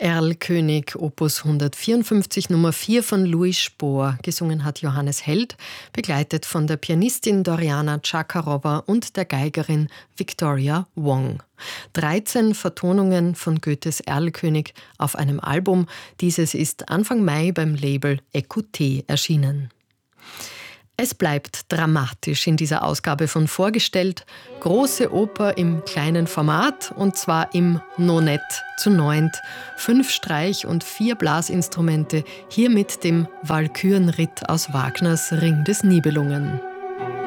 Erlkönig, Opus 154, Nummer 4 von Louis Spohr. Gesungen hat Johannes Held, begleitet von der Pianistin Doriana Chakarova und der Geigerin Victoria Wong. 13 Vertonungen von Goethes Erlkönig auf einem Album. Dieses ist Anfang Mai beim Label Écoutez erschienen. Es bleibt dramatisch in dieser Ausgabe von Vorgestellt. Große Oper im kleinen Format und zwar im Nonett zu neunt. 5 Streich- und 4 Blasinstrumente, hier mit dem Walkürenritt aus Wagners Ring des Nibelungen.